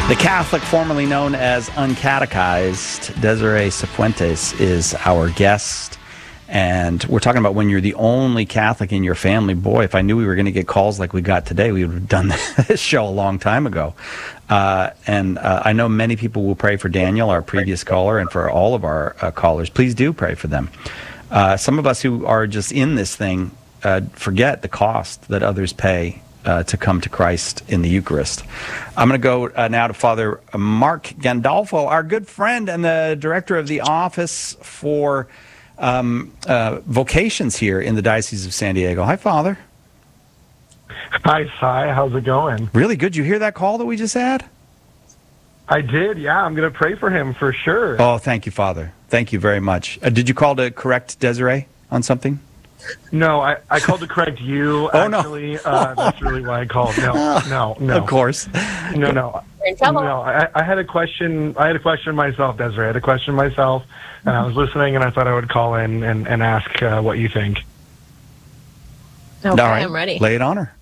The Catholic formerly known as Uncatechized, Desiree Cifuentes, is our guest. And we're talking about when you're the only Catholic in your family. Boy, if I knew we were going to get calls like we got today, we would have done this show a long time ago. And I know many people will pray for Daniel, our previous caller, and for all of our callers. Please do pray for them. Some of us who are just in this thing forget the cost that others pay to come to Christ in the Eucharist. I'm going to go now to Father Mark Gandolfo, our good friend and the director of the Office for Vocations here in the Diocese of San Diego. Hi, Father. Hi, Cy. How's it going? Really good. You hear that call that we just had? I did, yeah. I'm going to pray for him for sure. Oh, thank you, Father. Thank you very much. Did you call to correct Desiree on something? No, I called to correct you, actually. Oh, no. That's really why I called. No. Of course. No. I had a question. I had a question myself, Desiree. I had a question myself, and I was listening, and I thought I would call in and ask what you think. Okay, All right. I'm ready. Lay it on her.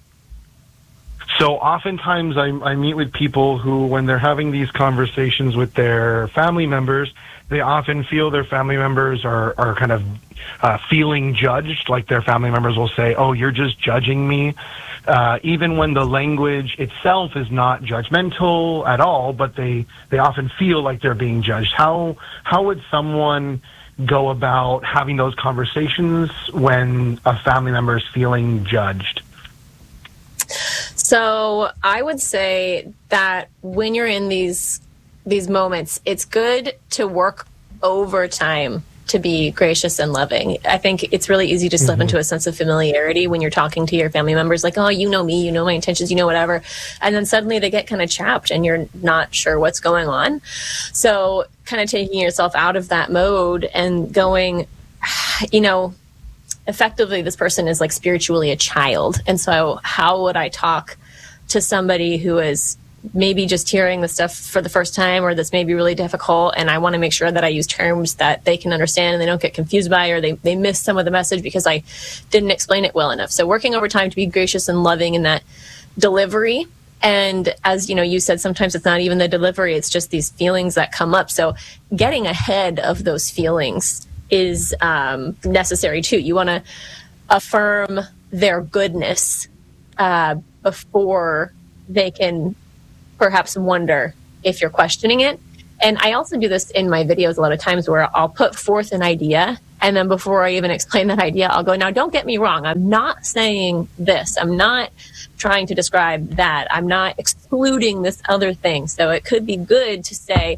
So oftentimes I meet with people who, when they're having these conversations with their family members, they often feel their family members are kind of feeling judged, like their family members will say, oh, you're just judging me, even when the language itself is not judgmental at all, but they often feel like they're being judged. How would someone go about having those conversations when a family member is feeling judged? So I would say that when you're in these moments, it's good to work overtime to be gracious and loving. I think it's really easy to slip into a sense of familiarity when you're talking to your family members, like, oh, you know me, you know my intentions, you know whatever. And then suddenly they get kind of chapped and you're not sure what's going on. So kind of taking yourself out of that mode and going, effectively this person is like spiritually a child. And so how would I talk to somebody who is maybe just hearing the stuff for the first time, or that's maybe really difficult, and I want to make sure that I use terms that they can understand and they don't get confused by, or they miss some of the message because I didn't explain it well enough. So working over time to be gracious and loving in that delivery. And as you said, sometimes it's not even the delivery, it's just these feelings that come up. So getting ahead of those feelings is necessary too. You want to affirm their goodness before they can perhaps wonder if you're questioning it. And I also do this in my videos a lot of times where I'll put forth an idea, and then before I even explain that idea, I'll go, now don't get me wrong, I'm not saying this, I'm not trying to describe that, I'm not excluding this other thing. So it could be good to say,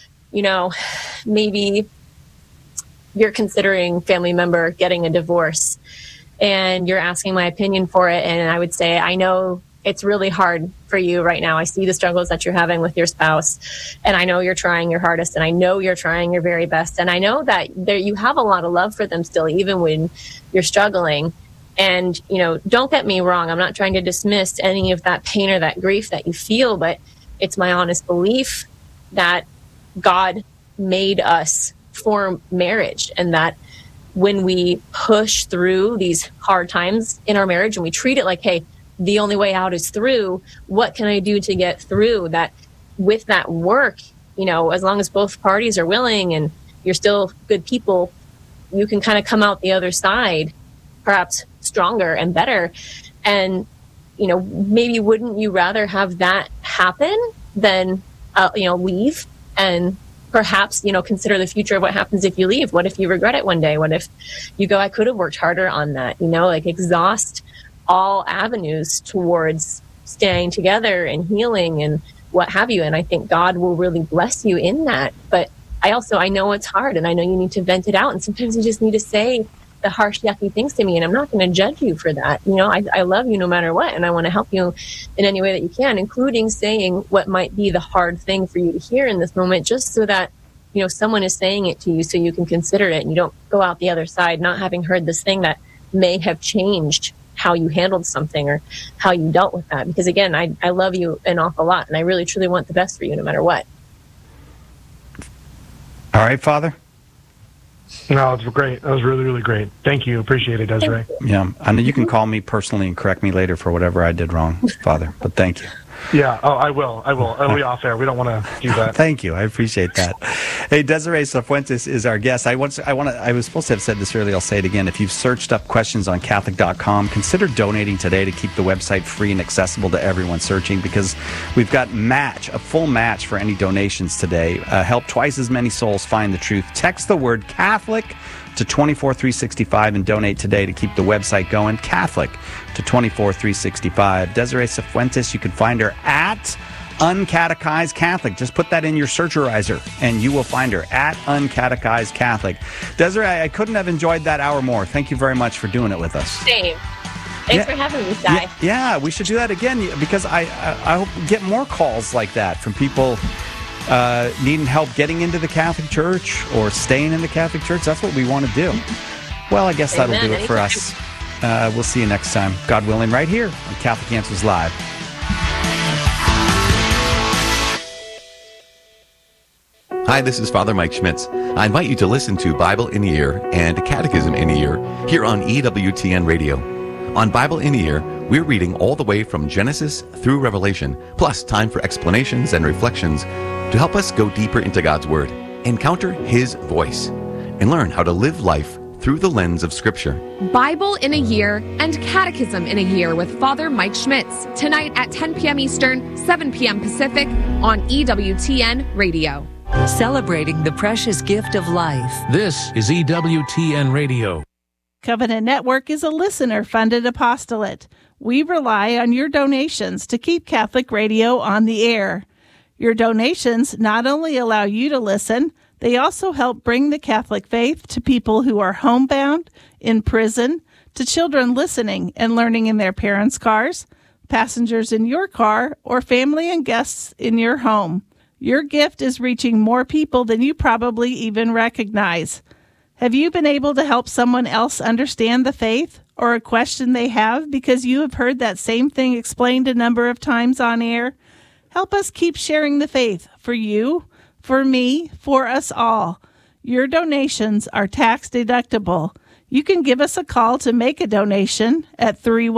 maybe you're considering family member getting a divorce and you're asking my opinion for it, and I would say, I know it's really hard for you right now. I see the struggles that you're having with your spouse, and I know you're trying your hardest, and I know you're trying your very best, and I know that you have a lot of love for them still, even when you're struggling. And, don't get me wrong, I'm not trying to dismiss any of that pain or that grief that you feel, but it's my honest belief that God made us for marriage, and that when we push through these hard times in our marriage and we treat it like, hey, the only way out is through, what can I do to get through that? With that work, as long as both parties are willing and you're still good people, you can kind of come out the other side perhaps stronger and better. And maybe wouldn't you rather have that happen than leave and perhaps consider the future of what happens if you leave? What if you regret it one day? What if you go, I could have worked harder on that? Exhaust all avenues towards staying together and healing and what have you. And I think God will really bless you in that. But I know it's hard, and I know you need to vent it out. And sometimes you just need to say the harsh, yucky things to me, and I'm not going to judge you for that. I love you no matter what, and I want to help you in any way that you can, including saying what might be the hard thing for you to hear in this moment, just so that, someone is saying it to you so you can consider it, and you don't go out the other side not having heard this thing that may have changed how you handled something or how you dealt with that. Because again, I love you an awful lot, and I really truly want the best for you no matter what. All right, Father. No, it's great. That was really, really great. Thank you. Appreciate it, Desiree. Yeah, I know you can call me personally and correct me later for whatever I did wrong, Father, but thank you. Yeah, I will. It'll be off air. We don't want to do that. Thank you. I appreciate that. Hey, Desiree Cifuentes is our guest. I was supposed to have said this earlier. I'll say it again. If you've searched up questions on Catholic.com, consider donating today to keep the website free and accessible to everyone searching, because we've got a full match for any donations today. Help twice as many souls find the truth. Text the word Catholic to 24365 and donate today to keep the website going. Catholic to 24365. Desiree Cifuentes, you can find her at Uncatechized Catholic. Just put that in your searcherizer and you will find her at Uncatechized Catholic. Desiree, I couldn't have enjoyed that hour more. Thank you very much for doing it with us. Same. Thanks for having me, Ty. Yeah, we should do that again, because I hope we get more calls like that from people needing help getting into the Catholic Church or staying in the Catholic Church. That's what we want to do. Well, I guess that'll do it for us. We'll see you next time, God willing, right here on Catholic Answers Live. Hi, this is Father Mike Schmitz. I invite you to listen to Bible in a Year and Catechism in a Year here on EWTN Radio. On Bible in a Year, we're reading all the way from Genesis through Revelation, plus time for explanations and reflections to help us go deeper into God's Word, encounter His voice, and learn how to live life through the lens of Scripture. Bible in a Year and Catechism in a Year with Father Mike Schmitz, tonight at 10 p.m. Eastern, 7 p.m. Pacific on EWTN Radio. Celebrating the precious gift of life. This is EWTN Radio. Covenant Network is a listener-funded apostolate. We rely on your donations to keep Catholic radio on the air. Your donations not only allow you to listen, they also help bring the Catholic faith to people who are homebound, in prison, to children listening and learning in their parents' cars, passengers in your car, or family and guests in your home. Your gift is reaching more people than you probably even recognize. Have you been able to help someone else understand the faith or a question they have because you have heard that same thing explained a number of times on air? Help us keep sharing the faith for you, for me, for us all. Your donations are tax deductible. You can give us a call to make a donation at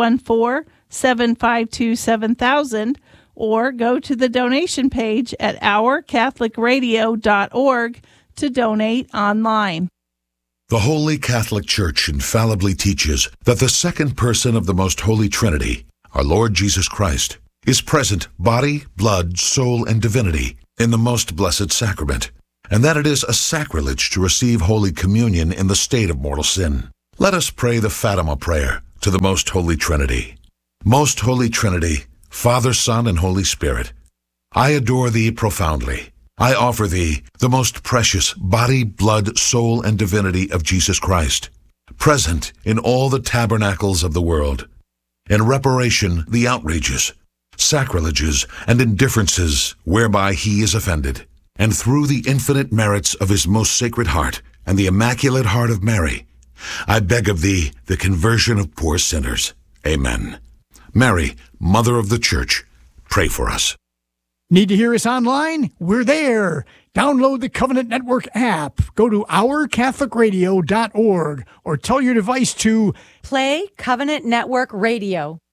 314-752-7000 or go to the donation page at ourcatholicradio.org to donate online. The Holy Catholic Church infallibly teaches that the second person of the Most Holy Trinity, our Lord Jesus Christ, is present body, blood, soul, and divinity in the most blessed sacrament, and that it is a sacrilege to receive Holy Communion in the state of mortal sin. Let us pray the Fatima prayer to the Most Holy Trinity. Most Holy Trinity, Father, Son, and Holy Spirit, I adore Thee profoundly. I offer Thee the most precious body, blood, soul, and divinity of Jesus Christ, present in all the tabernacles of the world, in reparation the outrages, sacrileges, and indifferences whereby He is offended, and through the infinite merits of His most sacred heart and the Immaculate Heart of Mary, I beg of Thee the conversion of poor sinners. Amen. Mary, Mother of the Church, pray for us. Need to hear us online? We're there. Download the Covenant Network app. Go to ourcatholicradio.org or tell your device to Play Covenant Network Radio.